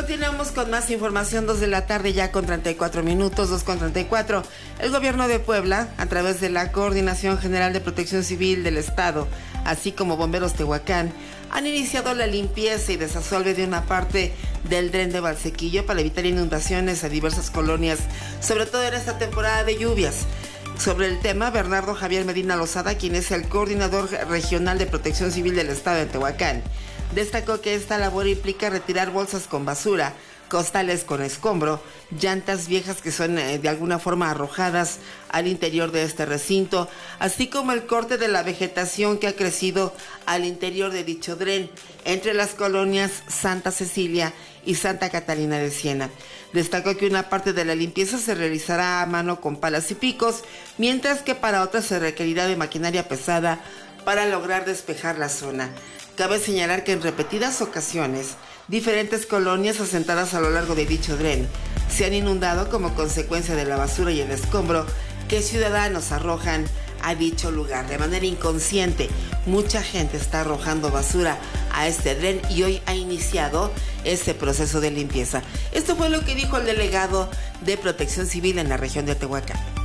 continuamos con más información, 2 de la tarde ya con 34 minutos, 2:34. El gobierno de Puebla, a través de la Coordinación General de Protección Civil del Estado, así como Bomberos Tehuacán, han iniciado la limpieza y desasolve de una parte del dren de Valsequillo para evitar inundaciones a diversas colonias, sobre todo en esta temporada de lluvias. Sobre el tema, Bernardo Javier Medina Lozada, quien es el coordinador regional de Protección Civil del Estado de Tehuacán, destacó que esta labor implica retirar bolsas con basura, costales con escombro, llantas viejas que son de alguna forma arrojadas al interior de este recinto, así como el corte de la vegetación que ha crecido al interior de dicho dren, entre las colonias Santa Cecilia y Santa Catalina de Siena. Destacó que una parte de la limpieza se realizará a mano con palas y picos, mientras que para otras se requerirá de maquinaria pesada para lograr despejar la zona. Cabe señalar que en repetidas ocasiones, diferentes colonias asentadas a lo largo de dicho dren se han inundado como consecuencia de la basura y el escombro que ciudadanos arrojan a dicho lugar. De manera inconsciente, mucha gente está arrojando basura a este dren y hoy ha iniciado este proceso de limpieza. Esto fue lo que dijo el delegado de Protección Civil en la región de Tehuacán.